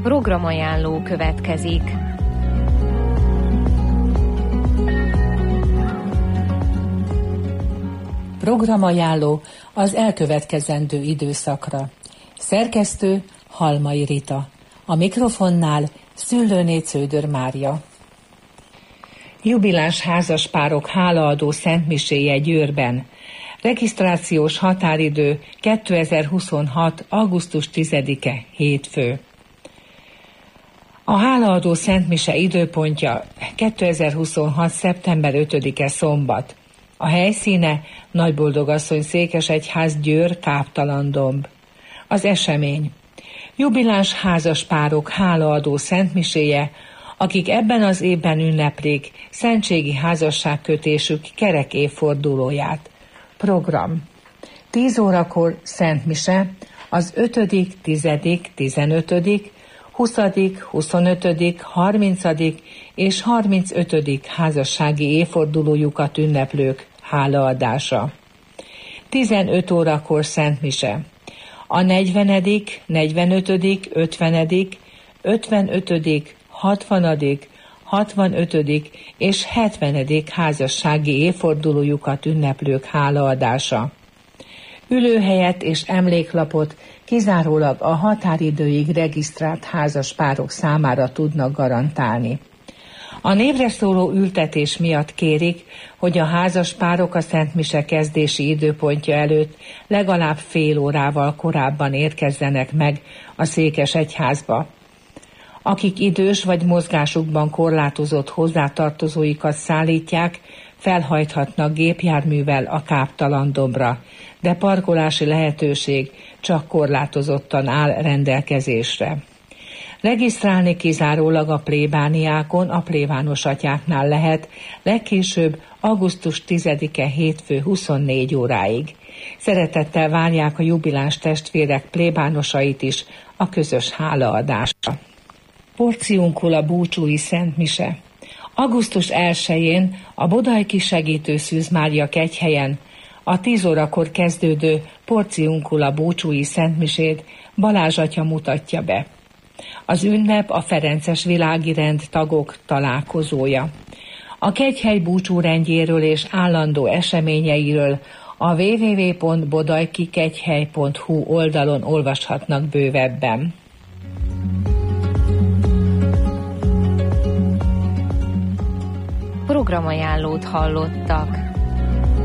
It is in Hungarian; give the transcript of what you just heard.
Programajánló következik. Programajánló az elkövetkezendő időszakra. Szerkesztő Halmai Rita. A mikrofonnál Szüllőné Cződör Mária. Jubiláns házaspárok hálaadó szentmiséje Győrben. Regisztrációs határidő 2026. augusztus 10-e hétfő. A hálaadó szentmise időpontja 2026. szeptember 5-e szombat. A helyszíne Nagyboldogasszony székesegyház Győr Káptalandomb. Az esemény: jubiláns házaspárok hálaadó szentmiséje, akik ebben az évben ünneplik szentségi házasságkötésük kerek évfordulóját. Program: 10 órakor szentmise az 5., 10., 15., 20., 25., 30. és 35. házassági évfordulójukat ünneplők hálaadása. 15 órakor szentmise a 40., 45., 50., 55., 60., 65. és 70. házassági évfordulójukat ünneplők hálaadása. Ülőhelyet és emléklapot kizárólag a határidőig regisztrált házaspárok számára tudnak garantálni. A névre szóló ültetés miatt kérik, hogy a házaspárok a szentmise kezdési időpontja előtt legalább fél órával korábban érkezzenek meg a székesegyházba. Akik idős vagy mozgásukban korlátozott hozzátartozóikat szállítják, felhajthatnak gépjárművel a Káptalandombra, de parkolási lehetőség csak korlátozottan áll rendelkezésre. Regisztrálni kizárólag a plébániákon, a plébános atyáknál lehet, legkésőbb augusztus 10-e hétfő 24 óráig. Szeretettel várják a jubiláns testvérek plébánosait is a közös hálaadásra. Porciunkula búcsúi szentmise. Augusztus 1-én a Bodajki Segítő Szűz Mária kegyhelyen a 10 órakor kezdődő Porciunkula búcsúi szentmisét Balázs atya mutatja be. Az ünnep a ferences világi rend tagok találkozója. A kegyhely búcsúrendjéről és állandó eseményeiről a www.bodajkikegyhely.hu oldalon olvashatnak bővebben. Programajánlót hallottak.